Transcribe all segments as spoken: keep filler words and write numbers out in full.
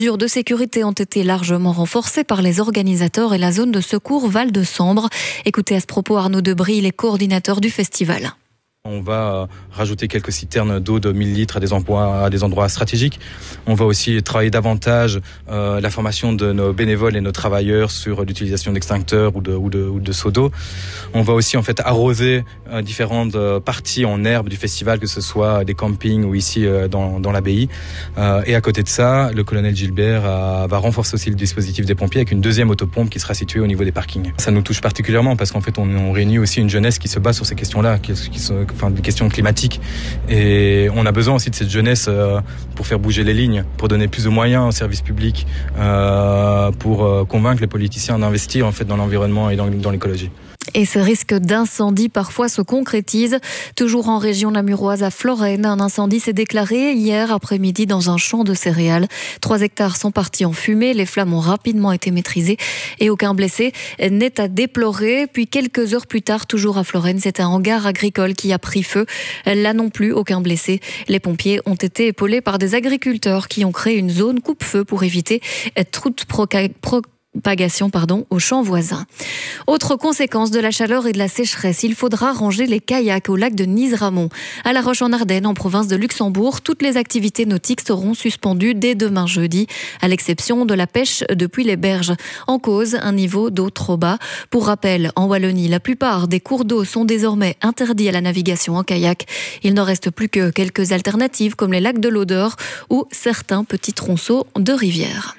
Les mesures de sécurité ont été largement renforcées par les organisateurs et la zone de secours Val de Sambre. Écoutez à ce propos Arnaud Debris, les coordinateurs du festival. On va rajouter quelques citernes d'eau de mille litres à des endroits, à des endroits stratégiques. On va aussi travailler davantage euh, la formation de nos bénévoles et nos travailleurs sur l'utilisation d'extincteurs ou de, ou de, ou de seaux d'eau. On va aussi en fait arroser euh, différentes euh, parties en herbe du festival, que ce soit des campings ou ici euh, dans, dans l'abbaye. Euh, et à côté de ça, le colonel Gilbert euh, va renforcer aussi le dispositif des pompiers avec une deuxième autopompe qui sera située au niveau des parkings. Ça nous touche particulièrement parce qu'en fait on, on réunit aussi une jeunesse qui se bat sur ces questions-là, qui, qui sont enfin des questions climatiques, et on a besoin aussi de cette jeunesse euh, pour faire bouger les lignes, pour donner plus de moyens aux services publics, euh, pour euh, convaincre les politiciens d'investir en fait dans l'environnement et dans, dans l'écologie. Et ce risque d'incendie parfois se concrétise. Toujours en région namuroise à Florène, un incendie s'est déclaré hier après-midi dans un champ de céréales. Trois hectares sont partis en fumée, les flammes ont rapidement été maîtrisées et aucun blessé n'est à déplorer. Puis quelques heures plus tard, toujours à Florène, c'est un hangar agricole qui a pris feu. Là non plus, aucun blessé. Les pompiers ont été épaulés par des agriculteurs qui ont créé une zone coupe-feu pour éviter toute proca- pro- propagation pardon, aux champs voisins. Autre conséquence de la chaleur et de la sécheresse, il faudra ranger les kayaks au lac de Nice-Ramon. À La Roche-en-Ardenne, en province de Luxembourg, toutes les activités nautiques seront suspendues dès demain jeudi, à l'exception de la pêche depuis les berges. En cause, un niveau d'eau trop bas. Pour rappel, en Wallonie, la plupart des cours d'eau sont désormais interdits à la navigation en kayak. Il ne reste plus que quelques alternatives comme les lacs de l'Odeur ou certains petits tronçons de rivières.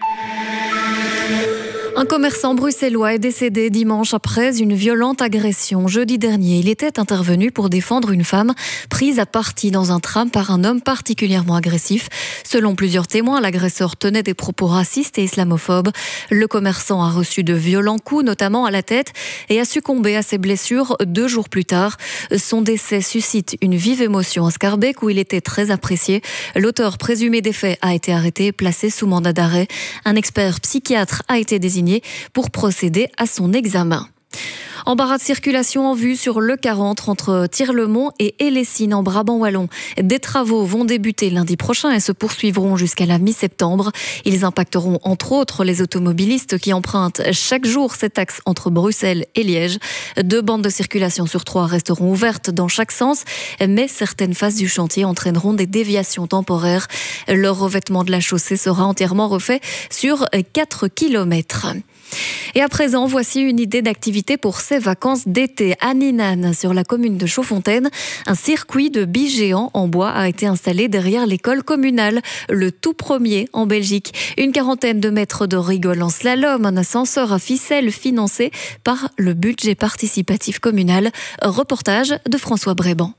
Un commerçant bruxellois est décédé dimanche après une violente agression. Jeudi dernier, il était intervenu pour défendre une femme prise à partie dans un tram par un homme particulièrement agressif. Selon plusieurs témoins, l'agresseur tenait des propos racistes et islamophobes. Le commerçant a reçu de violents coups, notamment à la tête, et a succombé à ses blessures deux jours plus tard. Son décès suscite une vive émotion à Schaerbeek, où il était très apprécié. L'auteur présumé des faits a été arrêté et placé sous mandat d'arrêt. Un expert psychiatre a été désigné pour procéder à son examen. Embarras de circulation en vue sur l'E quarante entre Tirlemont et Hellessines en Brabant wallon. Des travaux vont débuter lundi prochain et se poursuivront jusqu'à la mi-septembre. Ils impacteront entre autres les automobilistes qui empruntent chaque jour cet axe entre Bruxelles et Liège. Deux bandes de circulation sur trois resteront ouvertes dans chaque sens, mais certaines phases du chantier entraîneront des déviations temporaires. Le revêtement de la chaussée sera entièrement refait sur quatre kilomètres. Et à présent, voici une idée d'activité pour ces vacances d'été. À Ninane, sur la commune de Chaudfontaine, un circuit de billes géants en bois a été installé derrière l'école communale, le tout premier en Belgique. Une quarantaine de mètres de rigole en slalom, un ascenseur à ficelle financé par le budget participatif communal. Reportage de François Bréban.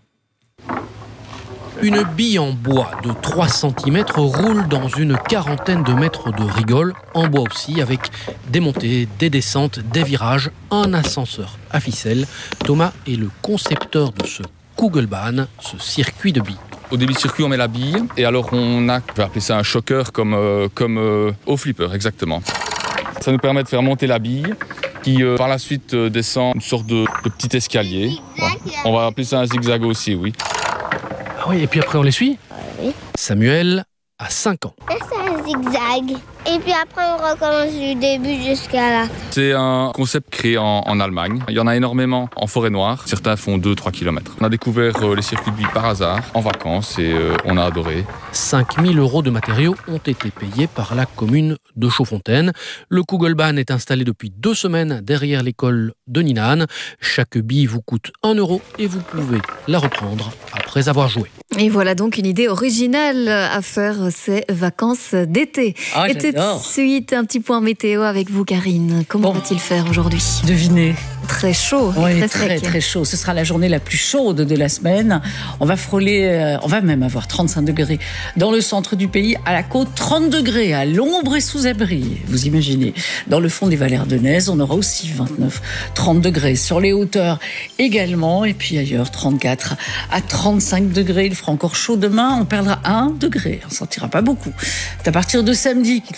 Une bille en bois de trois centimètres roule dans une quarantaine de mètres de rigole, en bois aussi, avec des montées, des descentes, des virages, un ascenseur à ficelle. Thomas est le concepteur de ce Kugelbahn, ce circuit de billes. Au début du circuit, on met la bille et alors on a, je vais appeler ça un choker comme, euh, comme euh, au flipper, exactement. Ça nous permet de faire monter la bille qui euh, par la suite euh, descend une sorte de, de petit escalier. Ouais. On va appeler ça un zigzag aussi, oui. Ah oui, et puis après on les suit ? Oui. Samuel a cinq ans. Ça, c'est un zigzag. Et puis après, on recommence du début jusqu'à la fin. C'est un concept créé en, en Allemagne. Il y en a énormément en forêt noire. Certains font deux à trois kilomètres. On a découvert euh, les circuits de billes par hasard, en vacances, et euh, on a adoré. cinq mille euros de matériaux ont été payés par la commune de Chaudfontaine. Le Kugelbahn est installé depuis deux semaines derrière l'école de Ninane. Chaque bille vous coûte un euro et vous pouvez la reprendre après avoir joué. Et voilà donc une idée originale à faire ces vacances d'été. Ah, et tout de suite, un petit point météo avec vous, Karine. Comment bon. va-t-il faire aujourd'hui ? Devinez. Très chaud. Oui, très, très, très chaud. Ce sera la journée la plus chaude de la semaine. On va frôler, euh, on va même avoir trente-cinq degrés dans le centre du pays, à la côte, trente degrés à l'ombre et sous abri. Vous imaginez. Dans le fond des vallées ardennaises, on aura aussi vingt-neuf, trente degrés. Sur les hauteurs également. Et puis ailleurs, trente-quatre à trente-cinq degrés. Il fera encore chaud demain. On perdra un degré. On ne sentira pas beaucoup. C'est à partir de samedi qu'il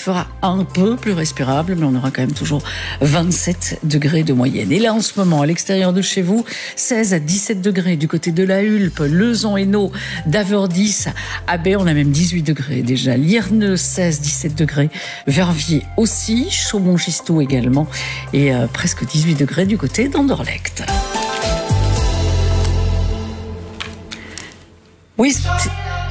fera un peu plus respirable, mais on aura quand même toujours vingt-sept degrés de moyenne. Et là, en ce moment, à l'extérieur de chez vous, seize à dix-sept degrés du côté de la Hulpe, Lezan, Hainaut, Daverdis, Abbé, on a même dix-huit degrés déjà. Lierneux, seize à dix-sept degrés. Verviers aussi, Chaumont-Gistoux également, et euh, presque dix-huit degrés du côté d'Anderlecht. Oui,